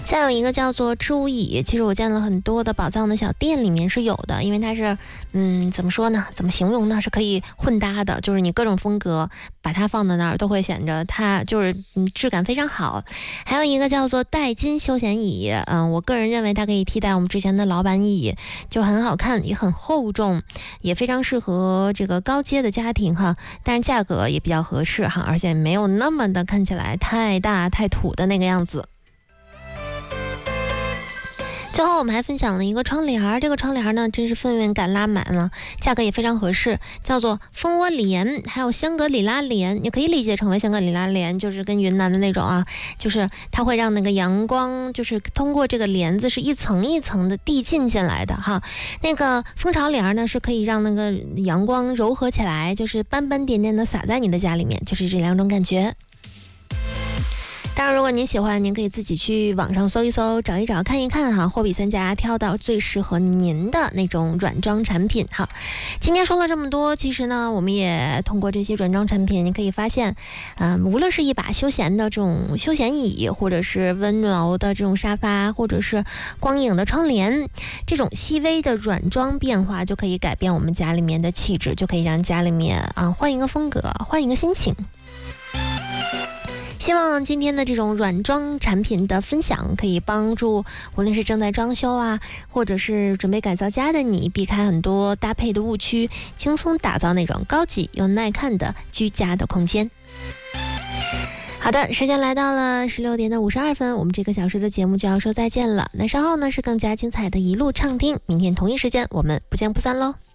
再有一个叫做织物椅，其实我见了很多的宝藏的小店里面是有的，因为它是怎么说呢，怎么形容呢，是可以混搭的，就是你各种风格把它放在那儿都会显着它就是质感非常好。还有一个叫做戴金休闲椅，我个人认为它可以替代我们之前的老板椅，就很好看，也很厚重，也非常适合这个高阶的家庭哈，但是价格也比较合适哈，而且没有那么的看起来太大太土的那个样子。最后我们还分享了一个窗帘，这个窗帘呢真是氛围感拉满了，价格也非常合适，叫做蜂窝帘，还有香格里拉帘，也可以理解成为香格里拉帘，就是跟云南的那种啊，就是它会让那个阳光就是通过这个帘子是一层一层的递进进来的哈。那个蜂巢帘呢是可以让那个阳光柔和起来，就是斑斑点点的洒在你的家里面，就是这两种感觉。当然如果您喜欢，您可以自己去网上搜一搜，找一找，看一看哈，货比三家，挑到最适合您的那种软装产品哈。今天说了这么多，其实呢我们也通过这些软装产品，你可以发现无论是一把休闲的这种休闲椅，或者是温柔的这种沙发，或者是光影的窗帘，这种细微的软装变化就可以改变我们家里面的气质，就可以让家里面换一个风格，换一个心情。希望今天的这种软装产品的分享可以帮助无论是正在装修或者是准备改造家的你，避开很多搭配的误区，轻松打造那种高级又耐看的居家的空间。好的，时间来到了16点52分，我们这个小时的节目就要说再见了。那稍后呢是更加精彩的一路畅听，明天同一时间我们不见不散喽。